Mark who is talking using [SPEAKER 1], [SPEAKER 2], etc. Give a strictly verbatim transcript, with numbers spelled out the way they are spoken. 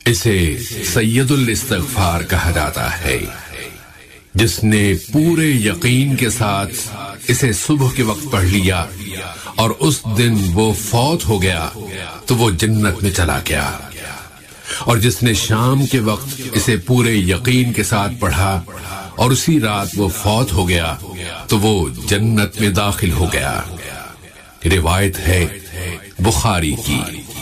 [SPEAKER 1] इसे सैयदुल इस्तिग़फ़ार कहा जाता है। जिसने पूरे यकीन के साथ इसे सुबह के वक्त पढ़ लिया और उस दिन वो फौत हो गया तो वो जन्नत में चला गया, और जिसने शाम के वक्त इसे पूरे यकीन के साथ पढ़ा और उसी रात वो फौत हो गया तो वो जन्नत में दाखिल हो गया। रिवायत है बुखारी की।